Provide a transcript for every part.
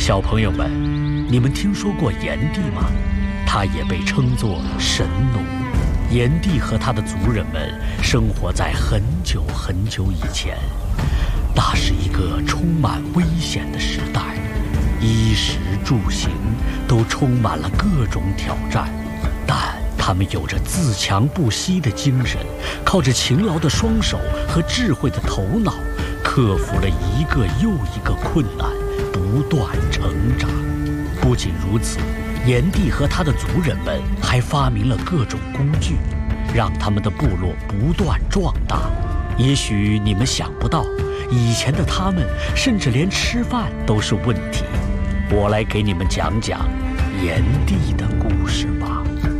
小朋友们，你们听说过炎帝吗？他也被称作神农。炎帝和他的族人们生活在很久很久以前，那是一个充满危险的时代，衣食住行都充满了各种挑战，但他们有着自强不息的精神，靠着勤劳的双手和智慧的头脑，克服了一个又一个困难，不断成长。不仅如此，炎帝和他的族人们还发明了各种工具，让他们的部落不断壮大。也许你们想不到，以前的他们甚至连吃饭都是问题。我来给你们讲讲炎帝的故事吧。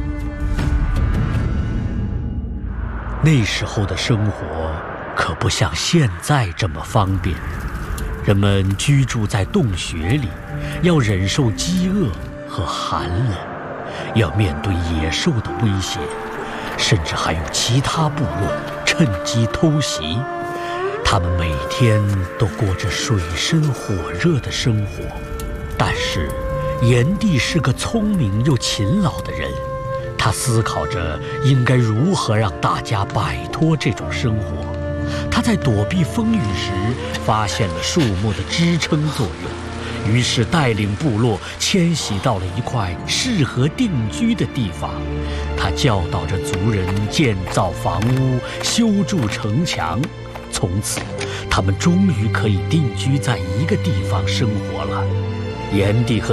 那时候的生活可不像现在这么方便，人们居住在洞穴里，要忍受饥饿和寒冷，要面对野兽的威胁，甚至还有其他部落趁机偷袭。他们每天都过着水深火热的生活。但是炎帝是个聪明又勤劳的人，他思考着应该如何让大家摆脱这种生活。他在躲避风雨时发现了树木的支撑作用，于是带领部落迁徙到了一块适合定居的地方。他教导着族人建造房屋，修筑城墙。从此他们终于可以定居在一个地方生活了。炎帝和